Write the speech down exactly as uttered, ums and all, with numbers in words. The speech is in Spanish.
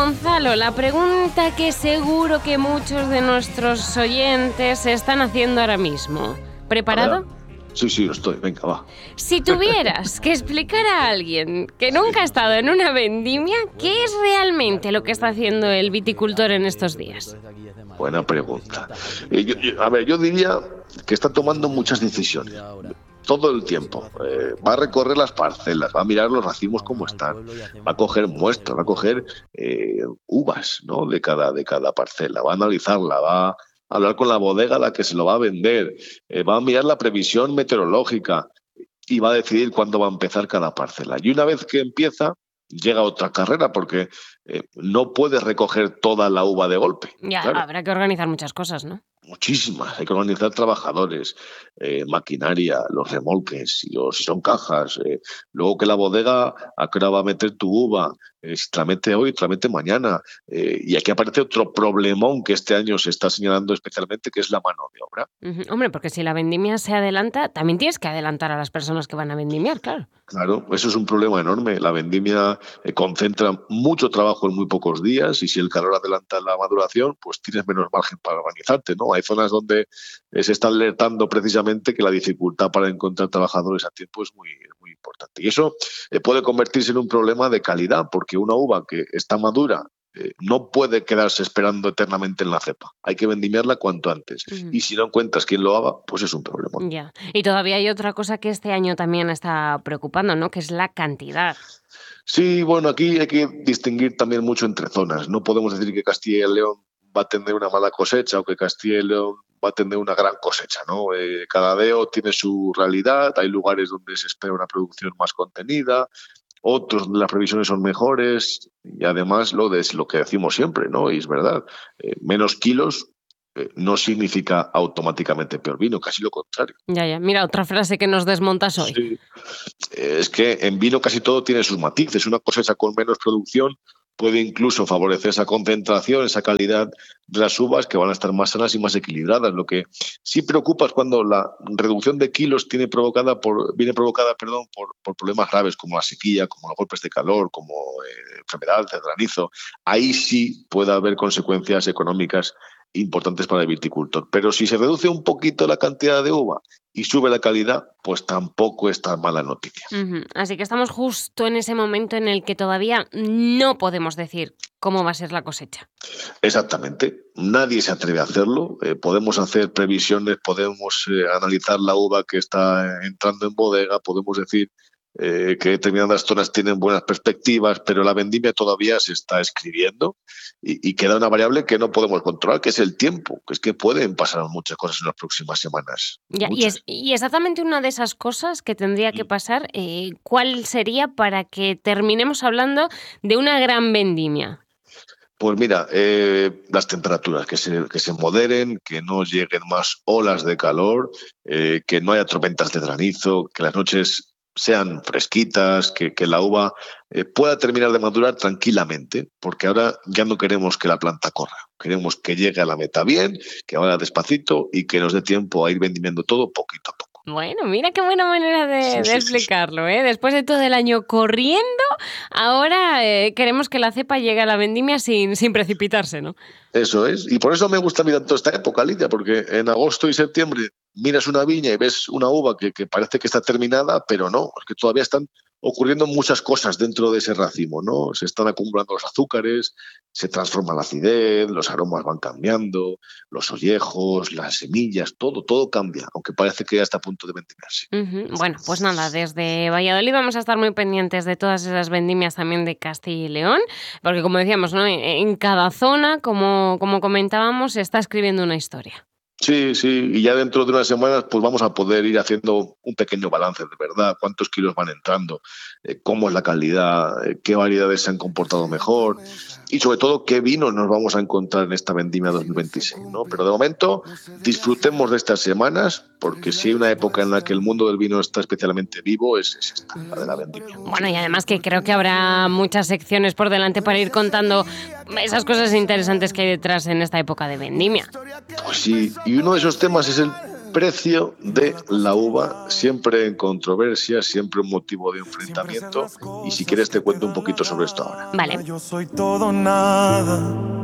Gonzalo, la pregunta que seguro que muchos de nuestros oyentes se están haciendo ahora mismo. ¿Preparado? Sí, sí, lo estoy. Venga, va. Si tuvieras que explicar a alguien que nunca ha estado en una vendimia, ¿qué es realmente lo que está haciendo el viticultor en estos días? Buena pregunta. Eh, yo, yo, a ver, yo diría que está tomando muchas decisiones. Todo el tiempo. Eh, va a recorrer las parcelas, va a mirar los racimos como están, va a coger muestras, va a coger eh, uvas, ¿no? de, cada, de cada parcela, va a analizarla, va a hablar con la bodega a la que se lo va a vender, eh, va a mirar la previsión meteorológica y va a decidir cuándo va a empezar cada parcela. Y una vez que empieza, llega otra carrera, porque eh, no puedes recoger toda la uva de golpe. Ya, claro. Habrá que organizar muchas cosas, ¿no? Muchísimas. Hay que organizar trabajadores, eh, maquinaria, los remolques, si, o si son cajas. Eh, luego que la bodega, a qué hora va a meter tu uva, eh, si te la mete hoy, te la mete mañana. Eh, y aquí aparece otro problemón que este año se está señalando especialmente, que es la mano de obra. Uh-huh. Hombre, porque si la vendimia se adelanta, también tienes que adelantar a las personas que van a vendimiar, claro. Claro, eso es un problema enorme. La vendimia eh, concentra mucho trabajo en muy pocos días y si el calor adelanta la maduración, pues tienes menos margen para organizarte, ¿no? Hay zonas donde eh, se está alertando precisamente que la dificultad para encontrar trabajadores a tiempo es muy, muy importante. Y eso eh, puede convertirse en un problema de calidad, porque una uva que está madura eh, no puede quedarse esperando eternamente en la cepa. Hay que vendimiarla cuanto antes. Uh-huh. Y si no encuentras quien lo haga, pues es un problema. Ya. Y todavía hay otra cosa que este año también está preocupando, ¿no? Que es la cantidad. Sí, bueno, aquí hay que distinguir también mucho entre zonas. No podemos decir que Castilla y León va a tener una mala cosecha o que Castilla y León va a tener una gran cosecha, ¿no? Eh, cada deo tiene su realidad. Hay lugares donde se espera una producción más contenida, otros donde las previsiones son mejores y además lo de lo que decimos siempre, ¿no? Y es verdad, eh, menos kilos eh, no significa automáticamente peor vino, casi lo contrario. Ya, ya. Mira, otra frase que nos desmontas hoy. Sí. Es que en vino casi todo tiene sus matices. Una cosecha con menos producción puede incluso favorecer esa concentración, esa calidad de las uvas que van a estar más sanas y más equilibradas. Lo que sí preocupa es cuando la reducción de kilos tiene provocada por, viene provocada perdón, por, por problemas graves como la sequía, como los golpes de calor, como eh, enfermedades de granizo. Ahí sí puede haber consecuencias económicas importantes para el viticultor. Pero si se reduce un poquito la cantidad de uva y sube la calidad, pues tampoco es tan mala noticia. Uh-huh. Así que estamos justo en ese momento en el que todavía no podemos decir cómo va a ser la cosecha. Exactamente. Nadie se atreve a hacerlo. Eh, podemos hacer previsiones, podemos eh, analizar la uva que está entrando en bodega, podemos decir Eh, que determinadas zonas tienen buenas perspectivas, pero la vendimia todavía se está escribiendo y, y queda una variable que no podemos controlar, que es el tiempo, que es que pueden pasar muchas cosas en las próximas semanas. Ya, y, es, y exactamente una de esas cosas que tendría que pasar, eh, ¿cuál sería para que terminemos hablando de una gran vendimia? Pues mira, eh, las temperaturas, que se, que se moderen, que no lleguen más olas de calor, eh, que no haya tormentas de granizo, que las noches sean fresquitas, que, que la uva eh, pueda terminar de madurar tranquilamente, porque ahora ya no queremos que la planta corra, queremos que llegue a la meta bien, que vaya despacito y que nos dé tiempo a ir vendimiando todo poquito a poco. Bueno, mira qué buena manera de, sí, de sí, explicarlo, ¿eh? Después de todo el año corriendo, ahora eh, queremos que la cepa llegue a la vendimia sin, sin precipitarse, ¿no? Eso es, y por eso me gusta mirar toda esta época, Lidia, porque en agosto y septiembre miras una viña y ves una uva que, que parece que está terminada, pero no, es que todavía están ocurriendo muchas cosas dentro de ese racimo, ¿no? Se están acumulando los azúcares, se transforma la acidez, los aromas van cambiando, los ollejos, las semillas, todo, todo cambia, aunque parece que ya está a punto de vendimiarse. Uh-huh. Bueno, pues nada, desde Valladolid vamos a estar muy pendientes de todas esas vendimias también de Castilla y León, porque como decíamos, ¿no? En cada zona, como, como comentábamos, se está escribiendo una historia. Sí, sí, y ya dentro de unas semanas pues vamos a poder ir haciendo un pequeño balance de verdad, cuántos kilos van entrando, eh, cómo es la calidad, eh, qué variedades se han comportado mejor y sobre todo qué vinos nos vamos a encontrar en esta vendimia dos mil veintiséis, ¿no? Pero de momento disfrutemos de estas semanas porque si hay una época en la que el mundo del vino está especialmente vivo es, es esta, la de la vendimia. Bueno, y además que creo que habrá muchas secciones por delante para ir contando esas cosas interesantes que hay detrás en esta época de vendimia. Pues sí, y uno de esos temas es el precio de la uva, siempre en controversia, siempre un motivo de enfrentamiento. Y si quieres te cuento un poquito sobre esto ahora. Vale. Yo soy todo nada.